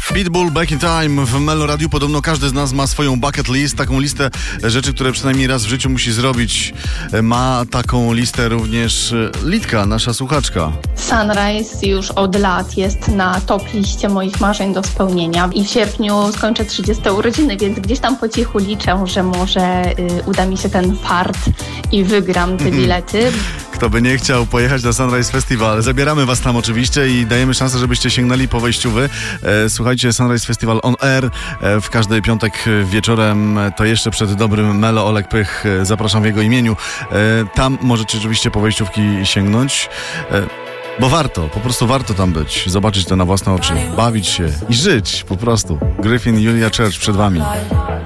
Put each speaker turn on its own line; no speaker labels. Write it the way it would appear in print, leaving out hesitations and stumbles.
Pitbull, Back in Time w Melo Radiu. Podobno każdy z nas ma swoją bucket list, taką listę rzeczy, które przynajmniej raz w życiu musi zrobić. Ma taką listę również Litka, nasza słuchaczka.
Sunrise już od lat jest na top liście moich marzeń do spełnienia i w sierpniu skończę 30 urodziny, więc gdzieś tam po cichu liczę, że może uda mi się ten fart i wygram te bilety.
Kto by nie chciał pojechać na Sunrise Festival. Zabieramy was tam oczywiście i dajemy szansę, żebyście sięgnęli po wejściówy. Słuchajcie, Sunrise Festival on air w każdy piątek wieczorem. To jeszcze przed dobrym Melo. Oleg Pych, zapraszam w jego imieniu. Tam możecie oczywiście po wejściówki sięgnąć. Bo warto, po prostu warto tam być, zobaczyć to na własne oczy, bawić się i żyć po prostu. Gryfin, Julia Church przed wami.